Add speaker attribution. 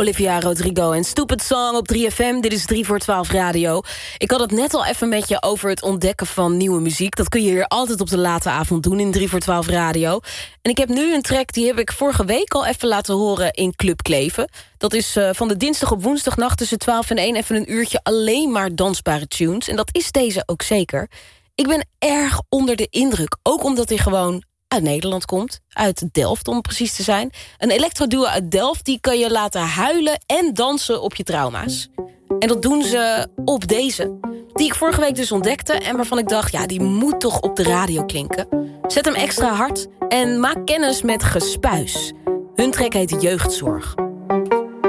Speaker 1: Olivia Rodrigo en Stupid Song op 3FM. Dit is 3 voor 12 radio. Ik had het net al even met je over het ontdekken van nieuwe muziek. Dat kun je hier altijd op de late avond doen in 3 voor 12 radio. En ik heb nu een track, die heb ik vorige week al even laten horen in Club Kleven. Dat is van de dinsdag op woensdagnacht tussen 12 en 1... even een uurtje alleen maar dansbare tunes. En dat is deze ook zeker. Ik ben erg onder de indruk. Ook omdat hij gewoon uit Nederland komt. Uit Delft, om precies te zijn. Een electroduo uit Delft, die kan je laten huilen en dansen op je trauma's. En dat doen ze op deze. Die ik vorige week dus ontdekte en waarvan ik dacht, ja, die moet toch op de radio klinken. Zet hem extra hard en maak kennis met Gespuis. Hun track heet Jeugdzorg.